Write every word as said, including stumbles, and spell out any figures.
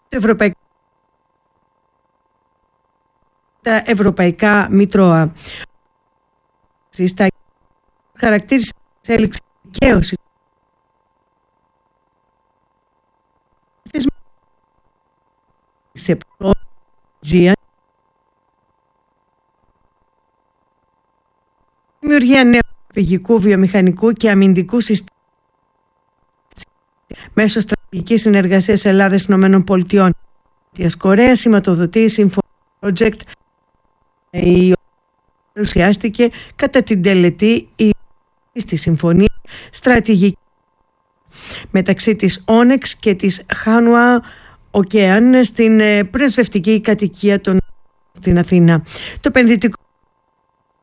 Ευρωπαϊκό τα ευρωπαϊκά μητρώα. Στα χαρακτήρισε εξέλιξη δικαίωση σε πρότζια, δημιουργία νέου πηγικού, βιομηχανικού και αμυντικού συστήματος μέσω στρατηγικής συνεργασίας Ελλάδας Ηνωμένων Πολιτειών της Κορέας, σηματοδοτεί συμφωνία project, η οποία παρουσιάστηκε κατά την τελετή στη συμφωνία στρατηγική μεταξύ της Όνεξ και της Χάνουα Οκέαν στην πρεσβευτική κατοικία των στην Αθήνα. Το επενδυτικό